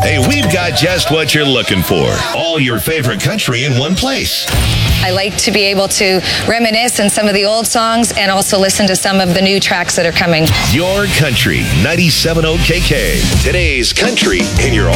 Hey, we've got just what you're looking for. All your favorite country in one place. I like to be able to reminisce on some of the old songs and also listen to some of the new tracks that are coming. Your Country, 97.0 KK. Today's country in your